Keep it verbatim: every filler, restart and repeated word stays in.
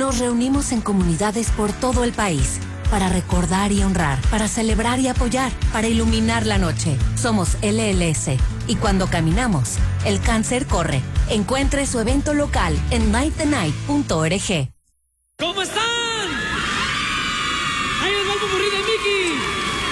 Nos reunimos en comunidades por todo el país para recordar y honrar, para celebrar y apoyar, para iluminar la noche. Somos L L S y cuando caminamos, el cáncer corre. Encuentre su evento local en night the night punto org. ¿Cómo están? ¡Ahí nos va el popurrí de Mickey!